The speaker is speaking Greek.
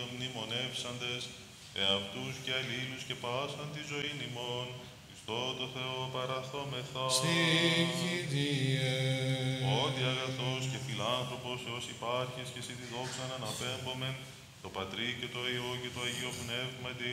Κύριον μνημονεύσαντες, εαυτούς και αλλήλους και πάσαν τη ζωήν ημών, Χριστό το Θεό παραθόμεθα. Στην Κύριε. Ότι αγαθός και φιλάνθρωπος έως υπάρχεις και εσύ τη δόξαν αναπέμπομεν, το Πατρί και το Υιό και το Αγίο Πνεύμα, τη